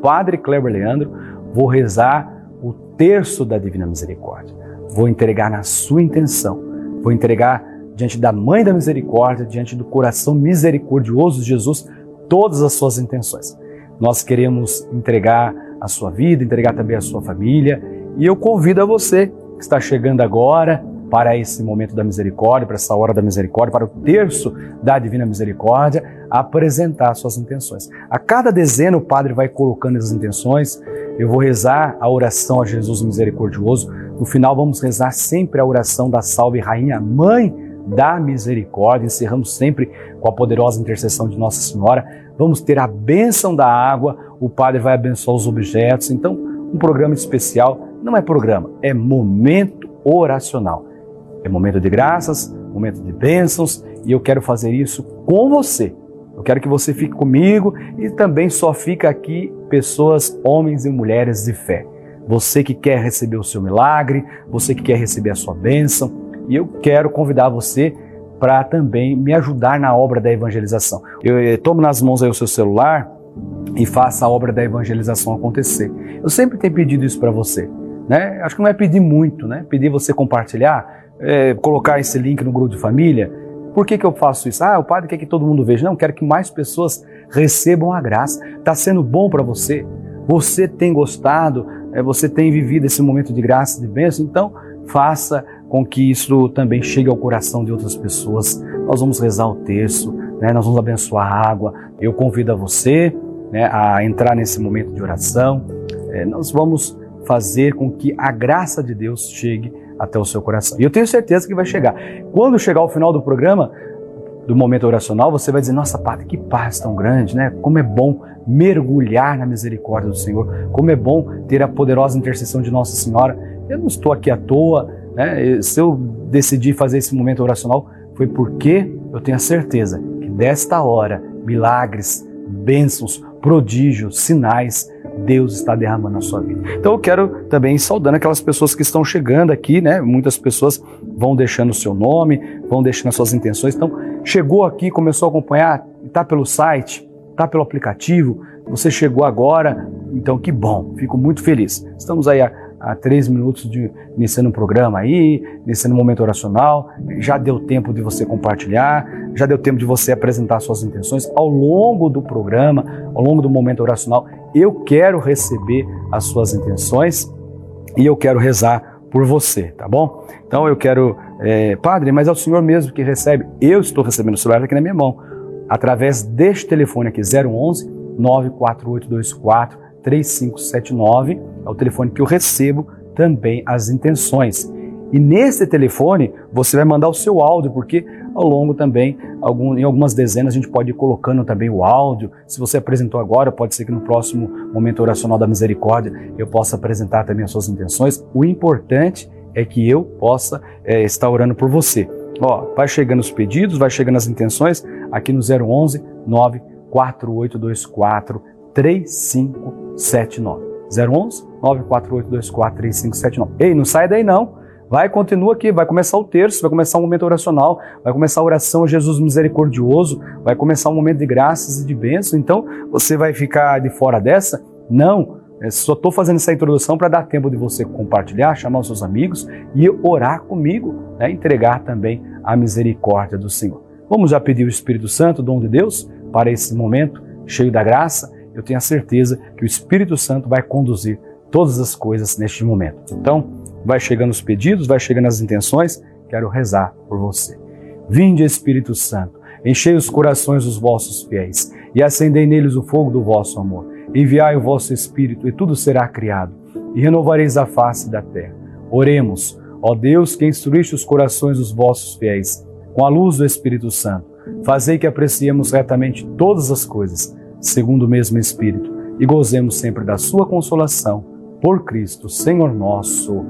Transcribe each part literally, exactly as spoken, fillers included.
Padre Kleber Leandro, vou rezar o terço da Divina Misericórdia. Vou entregar na sua intenção, vou entregar diante da Mãe da Misericórdia, diante do coração misericordioso de Jesus, todas as suas intenções. Nós queremos entregar a sua vida, entregar também a sua família, e eu convido a você que está chegando agora para esse momento da misericórdia, para essa hora da misericórdia, para o terço da Divina Misericórdia, a apresentar suas intenções. A cada dezena o Padre vai colocando as intenções, eu vou rezar a oração a Jesus Misericordioso. No final vamos rezar sempre a oração da Salve Rainha, Mãe da Misericórdia. Encerramos sempre com a poderosa intercessão de Nossa Senhora. Vamos ter a bênção da água, o Padre vai abençoar os objetos. Então, um programa especial, não é programa, é momento oracional. É momento de graças, momento de bênçãos, e eu quero fazer isso com você. Eu quero que você fique comigo e também só fica aqui pessoas, homens e mulheres de fé. Você que quer receber o seu milagre, você que quer receber a sua bênção, e eu quero convidar você para também me ajudar na obra da evangelização. Eu, eu tomo nas mãos aí o seu celular e faça a obra da evangelização acontecer. Eu sempre tenho pedido isso para você, né? Acho que não é pedir muito, né? Pedir você compartilhar, é, colocar esse link no grupo de família. Por que que eu faço isso? Ah, o Padre quer que todo mundo veja. Não, quero que mais pessoas recebam a graça. Está sendo bom para você. Você tem gostado, é, você tem vivido esse momento de graça, de bênção, então faça com que isso também chegue ao coração de outras pessoas. Nós vamos rezar o terço, né? Nós vamos abençoar a água. Eu convido a você, né, a entrar nesse momento de oração. É, nós vamos fazer com que a graça de Deus chegue até o seu coração. E eu tenho certeza que vai chegar. Quando chegar ao final do programa, do momento oracional, você vai dizer, nossa, Padre, que paz tão grande, né? Como é bom mergulhar na misericórdia do Senhor, como é bom ter a poderosa intercessão de Nossa Senhora. Eu não estou aqui à toa, né? Se eu decidi fazer esse momento oracional, foi porque eu tenho a certeza que desta hora, milagres, bênçãos, prodígios, sinais, Deus está derramando na sua vida. Então eu quero também saudando aquelas pessoas que estão chegando aqui, né? Muitas pessoas vão deixando o seu nome, vão deixando as suas intenções. Então, chegou aqui, começou a acompanhar, está pelo site, está pelo aplicativo, você chegou agora, então que bom, fico muito feliz. Estamos aí há, há três minutos de iniciando um programa aí, iniciando um momento oracional, já deu tempo de você compartilhar, já deu tempo de você apresentar suas intenções. Ao longo do programa, ao longo do momento oracional, eu quero receber as suas intenções e eu quero rezar por você, tá bom? Então eu quero, é, Padre, mas é o Senhor mesmo que recebe. Eu estou recebendo o celular aqui na minha mão, através deste telefone aqui, zero onze, nove quatro oito dois quatro, três cinco sete nove, é o telefone que eu recebo também as intenções. E nesse telefone você vai mandar o seu áudio, porque ao longo também, algum, em algumas dezenas, a gente pode ir colocando também o áudio. Se você apresentou agora, pode ser que no próximo momento oracional da misericórdia eu possa apresentar também as suas intenções. O importante é que eu possa é, estar orando por você. Ó, vai chegando os pedidos, vai chegando as intenções aqui no zero onze, nove quatro oito dois quatro, três cinco sete nove. zero onze, nove quatro oito dois quatro, três cinco sete nove. Ei, não sai daí não. Vai, continua aqui, vai começar o terço, vai começar um momento oracional, vai começar a oração a Jesus misericordioso, vai começar um momento de graças e de bênção. Então, você vai ficar de fora dessa? Não, eu só estou fazendo essa introdução para dar tempo de você compartilhar, chamar os seus amigos e orar comigo, né? Entregar também a misericórdia do Senhor. Vamos já pedir o Espírito Santo, o dom de Deus, para esse momento cheio da graça. Eu tenho a certeza que o Espírito Santo vai conduzir todas as coisas neste momento. Então, vai chegando os pedidos, vai chegando as intenções, quero rezar por você. Vinde, Espírito Santo, enchei os corações dos vossos fiéis e acendei neles o fogo do vosso amor. Enviai o vosso Espírito e tudo será criado e renovareis a face da terra. Oremos, ó Deus, que instruíste os corações dos vossos fiéis com a luz do Espírito Santo. Fazei que apreciemos retamente todas as coisas, segundo o mesmo Espírito, e gozemos sempre da sua consolação. Por Cristo, Senhor nosso.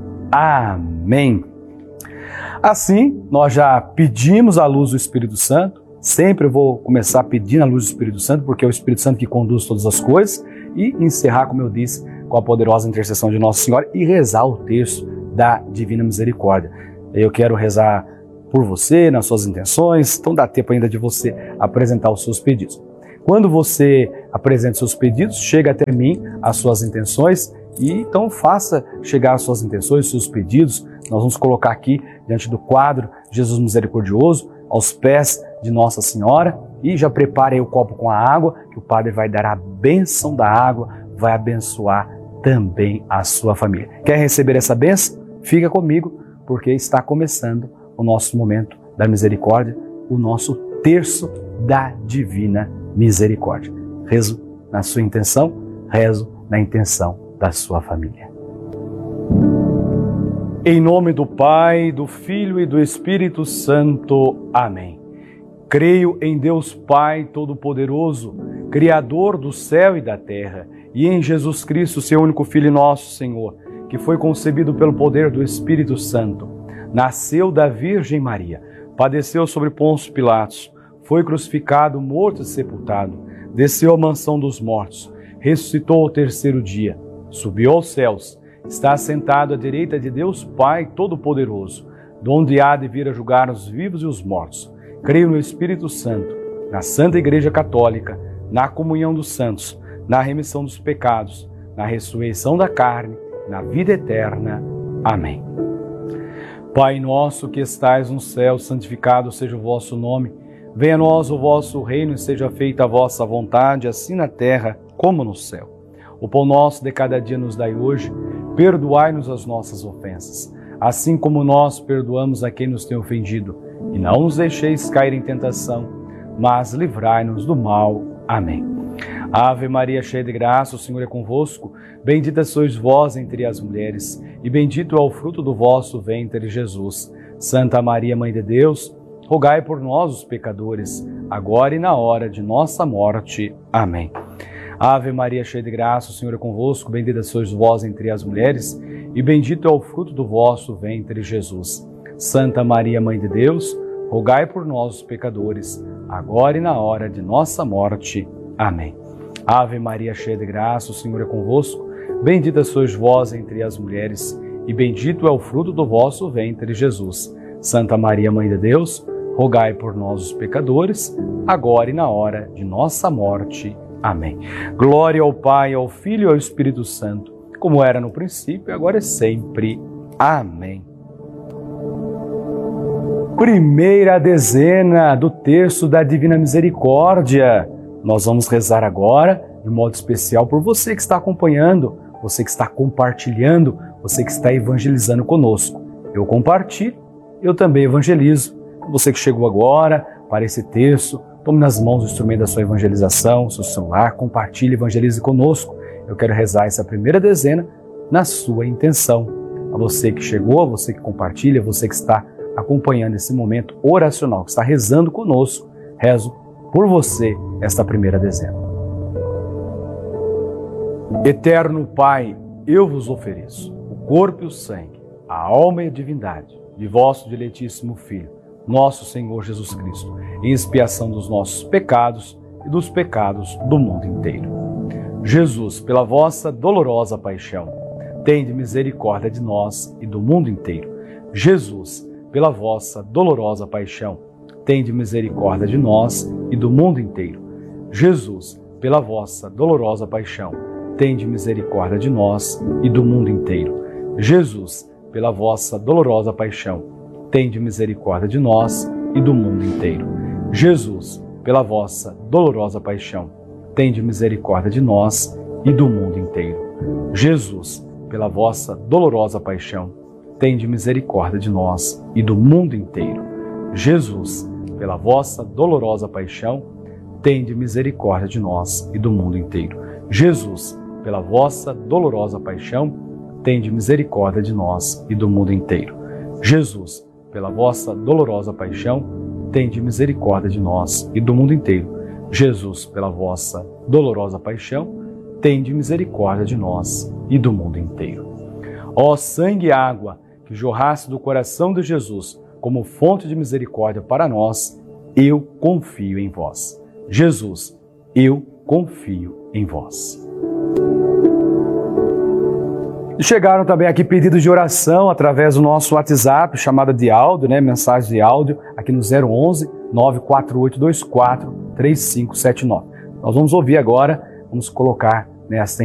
Amém. Assim, nós já pedimos a luz do Espírito Santo. Sempre eu vou começar pedindo a luz do Espírito Santo, porque é o Espírito Santo que conduz todas as coisas. E encerrar, como eu disse, com a poderosa intercessão de Nossa Senhora e rezar o texto da Divina Misericórdia. Eu quero rezar por você, nas suas intenções. Então dá tempo ainda de você apresentar os seus pedidos. Quando você apresente seus pedidos, chega até mim as suas intenções e então faça chegar as suas intenções, seus pedidos. Nós vamos colocar aqui diante do quadro Jesus Misericordioso, aos pés de Nossa Senhora, e já prepare aí o copo com a água, que o Padre vai dar a bênção da água, vai abençoar também a sua família. Quer receber essa bênção? Fica comigo, porque está começando o nosso momento da misericórdia, o nosso terço da Divina Misericórdia. Rezo na sua intenção, rezo na intenção da sua família. Em nome do Pai, do Filho e do Espírito Santo. Amém. Creio em Deus Pai Todo-Poderoso, Criador do céu e da terra, e em Jesus Cristo, seu único Filho e nosso Senhor, que foi concebido pelo poder do Espírito Santo, nasceu da Virgem Maria, padeceu sobre Pôncio Pilatos, foi crucificado, morto e sepultado, desceu à mansão dos mortos, ressuscitou ao terceiro dia, subiu aos céus, está assentado à direita de Deus Pai Todo-Poderoso, donde há de vir a julgar os vivos e os mortos. Creio no Espírito Santo, na Santa Igreja Católica, na comunhão dos santos, na remissão dos pecados, na ressurreição da carne, na vida eterna. Amém. Pai nosso que estais no céu, santificado seja o vosso nome. Venha a nós o vosso reino e seja feita a vossa vontade, assim na terra como no céu. O pão nosso de cada dia nos dai hoje. Perdoai-nos as nossas ofensas, assim como nós perdoamos a quem nos tem ofendido. E não nos deixeis cair em tentação, mas livrai-nos do mal. Amém. Ave Maria, cheia de graça, o Senhor é convosco. Bendita sois vós entre as mulheres, e bendito é o fruto do vosso ventre, Jesus. Santa Maria, Mãe de Deus, rogai por nós, os pecadores, agora e na hora de nossa morte. Amém. Ave Maria, cheia de graça, o Senhor é convosco. Bendita sois vós entre as mulheres, e bendito é o fruto do vosso ventre, Jesus. Santa Maria, Mãe de Deus, rogai por nós, os pecadores, agora e na hora de nossa morte. Amém. Ave Maria, cheia de graça, o Senhor é convosco. Bendita sois vós entre as mulheres, e bendito é o fruto do vosso ventre, Jesus. Santa Maria, Mãe de Deus, rogai por nós, os pecadores, agora e na hora de nossa morte. Amém. Glória ao Pai, ao Filho e ao Espírito Santo, como era no princípio, agora e sempre. Amém. Primeira dezena do terço da Divina Misericórdia. Nós vamos rezar agora, de modo especial, por você que está acompanhando, você que está compartilhando, você que está evangelizando conosco. Eu compartilho, eu também evangelizo. Você que chegou agora para esse terço, tome nas mãos o instrumento da sua evangelização, seu celular, compartilhe, evangelize conosco. Eu quero rezar essa primeira dezena na sua intenção. A você que chegou, a você que compartilha, a você que está acompanhando esse momento oracional, que está rezando conosco, rezo por você esta primeira dezena. Eterno Pai, eu vos ofereço o corpo e o sangue, a alma e a divindade de vosso diletíssimo Filho, nosso Senhor Jesus Cristo, em expiação dos nossos pecados e dos pecados do mundo inteiro. Jesus, pela vossa dolorosa paixão, tende misericórdia de nós e do mundo inteiro. Jesus, pela vossa dolorosa paixão, tende misericórdia de nós e do mundo inteiro. Jesus, pela vossa dolorosa paixão, tende misericórdia de nós e do mundo inteiro. Jesus, pela vossa dolorosa paixão, tende misericórdia de nós e do mundo inteiro. Jesus, pela vossa dolorosa paixão, tende misericórdia de nós e do mundo inteiro. Jesus, pela vossa dolorosa paixão, tende misericórdia de nós e do mundo inteiro. Jesus, pela vossa dolorosa paixão, tende misericórdia de nós e do mundo inteiro. Jesus, pela vossa dolorosa paixão, tende misericórdia de nós e do mundo inteiro. Jesus, pela vossa dolorosa paixão, tende misericórdia de nós e do mundo inteiro. Jesus, pela vossa dolorosa paixão, tende misericórdia de nós e do mundo inteiro. Ó sangue e água que jorrasse do coração de Jesus como fonte de misericórdia para nós, eu confio em vós. Jesus, eu confio em vós. E chegaram também aqui pedidos de oração através do nosso WhatsApp, chamada de áudio, né? Mensagem de áudio, aqui no zero onze, nove quatro oito dois quatro, três cinco sete nove. Nós vamos ouvir agora, vamos colocar nessa